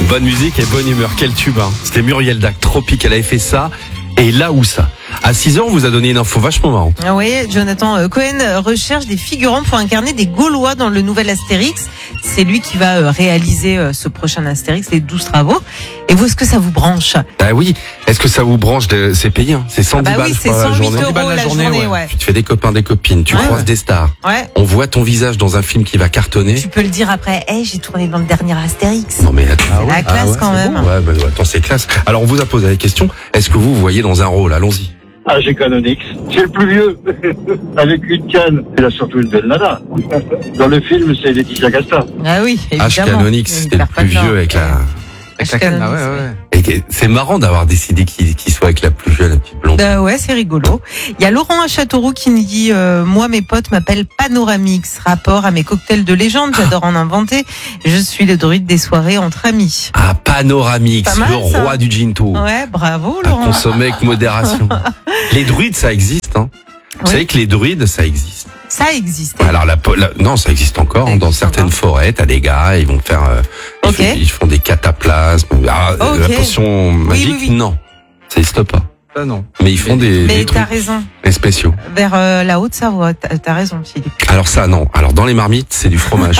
Bonne musique et bonne humeur. Quel tube, hein. C'était Muriel Dac, Tropique. Elle avait fait ça. Et là où ça. À 6h, on vous a donné une info vachement marrante. Oui, Jonathan Cohen recherche des figurants pour incarner des Gaulois dans le nouvel Astérix. C'est lui qui va réaliser ce prochain Astérix, les 12 travaux. Et vous, est-ce que ça vous branche? Bah oui. Est-ce que ça vous branche C'est payé, hein. C'est 110 balles oui, c'est la 108 journée. euros la journée, ouais. Tu te fais des copains, des copines, tu croises des stars. Ouais. On voit ton visage dans un film qui va cartonner. Tu peux le dire après, j'ai tourné dans le dernier Astérix. Non mais attends, c'est la classe quand même. Bon, ouais, attends, c'est classe. Alors on vous a posé la question, est-ce que vous voyez dans un rôle? Allons-y. Ah, j'ai Canonix. C'est le plus vieux. Avec une canne. Il a surtout une belle nana. Dans le film, c'est Laetitia Casta. Ah oui, évidemment. H. Canonix, c'était le plus vieux avec la... Avec la canne, ouais. Et c'est marrant d'avoir décidé qu'il soit avec la plus jeune, la petite blonde. Ouais, c'est rigolo. Il y a Laurent à Châteauroux qui nous dit moi, mes potes m'appellent Panoramix. Rapport à mes cocktails de légende, j'adore en inventer. Je suis le druide des soirées entre amis. Ah, Panoramix, Pas mal, le ça. roi du ginto. Ouais, bravo À Laurent. consommer avec modération. Les druides, ça existe, hein. Vous savez que les druides, ça existe. Ça existe. Alors non, ça existe encore. Ça Dans existe certaines encore. forêts, t'as des gars, ils vont faire, Ok. ils font des cataplasmes. La Ok. potion magique, oui. non, ça existe pas. Ah non. Mais ils font des Mais trucs t'as raison. spéciaux. Vers la Haute-Savoie, t'as raison, Philippe. Alors ça, non. Alors dans les marmites, c'est du fromage.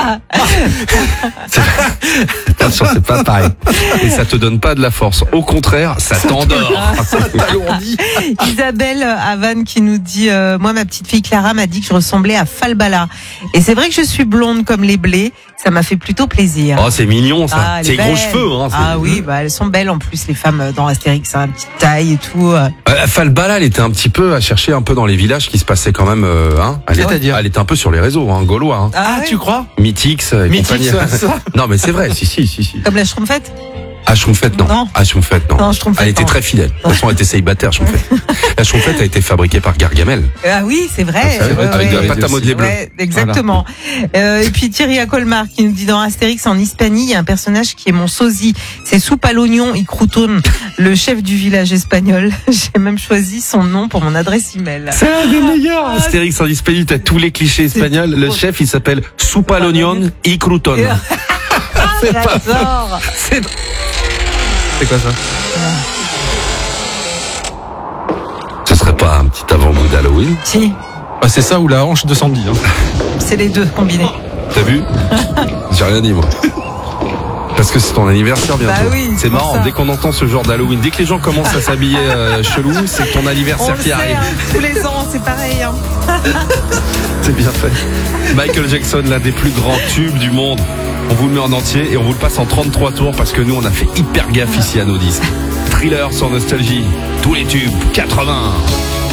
Attention, c'est pas pareil. Et ça te donne pas de la force. Au contraire, ça t'endort. Isabelle à Vannes qui nous dit moi, ma petite fille Clara m'a dit que je ressemblais à Falbala. Et c'est vrai que je suis blonde comme les blés. Ça m'a fait plutôt plaisir. Oh, c'est mignon ça. elle C'est est gros belle. cheveux. Hein, Ah oui, elles sont belles en plus les femmes dans Astérix, hein, petite taille et tout. Falbala, elle était un petit peu à chercher un peu dans les villages qui se passaient quand même. C'est-à-dire elle était un peu sur les réseaux, hein, gaulois. Hein. Ah, tu crois? Mythix et Mythix, compagnie. ça. Non, mais c'est vrai. Si. Comme la Schtroumpfette. Ah, Schtroumpfette, non. Non. Ah, Schtroumpfette, non. Non, Schtroumpfette, Elle était non. très fidèle. De toute façon, elle était célibataire, Schtroumpfette. La Schtroumpfette a été fabriquée par Gargamel. Ah oui, c'est vrai. Vous savez, avec de la pâte à modeler bleu. Ouais, exactement. Et puis Thierry à Colmar qui nous dit dans Astérix en Hispanie, il y a un personnage qui est mon sosie. C'est soupe à l'oignon y crouton, le chef du village espagnol. J'ai même choisi son nom pour mon adresse email. C'est un des meilleurs. Astérix en Hispanie, t'as tous les clichés espagnols. Le chef, il s'appelle Soupa al Oignon y Crouton. C'est pas J'adore. C'est quoi ça? Ce serait pas un petit avant-goût d'Halloween? Si, Ah, c'est ça ou la hanche de Sandy. Hein. c'est les deux combinés. T'as vu? J'ai rien dit, moi. Parce que c'est ton anniversaire bientôt. Bah oui, c'est c'est pour marrant, ça. dès qu'on entend ce genre d'Halloween, dès que les gens commencent à s'habiller chelou, c'est ton On anniversaire le qui sait, arrive. hein, tous les ans, c'est pareil. Hein. C'est bien fait. Michael Jackson, l'un des plus grands tubes du monde. On vous le met en entier et on vous le passe en 33 tours parce que nous, on a fait hyper gaffe ici à nos disques. Thriller sur Nostalgie, tous les tubes, 80.